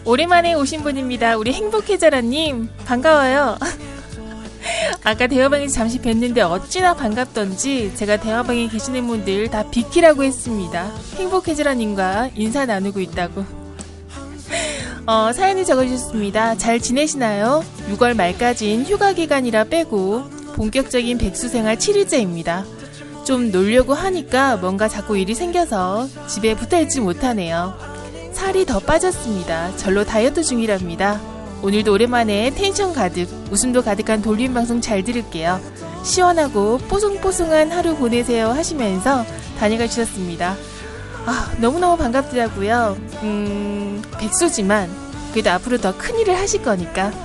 오랜만에 오신 분입니다. 우리 행복해져라님 반가워요. 아까 대화방에서 잠시 뵀는데 어찌나 반갑던지 제가 대화방에 계시는 분들 다 비키라고 했습니다. 행복해져라님과 인사 나누고 있다고. 사연을 적어주셨습니다. 잘 지내시나요? 6월 말까진 휴가 기간이라 빼고 본격적인 백수생활 7일째입니다. 좀 놀려고 하니까 뭔가 자꾸 일이 생겨서 집에 붙어있지 못하네요. 살이 더 빠졌습니다. 절로 다이어트 중이랍니다. 오늘도 오랜만에 텐션 가득, 웃음도 가득한 돌림방송 잘 들을게요. 시원하고 뽀송뽀송한 하루 보내세요 하시면서 다녀가 주셨습니다. 너무너무 반갑더라고요. 백수지만 그래도 앞으로 더 큰일을 하실 거니까